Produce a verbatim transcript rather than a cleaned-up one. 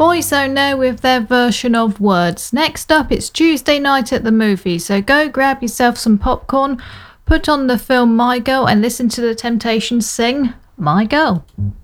Boyzone there with their version of Words. Next up, it's Tuesday night at the movies, so go grab yourself some popcorn, put on the film My Girl and listen to the Temptations sing My Girl.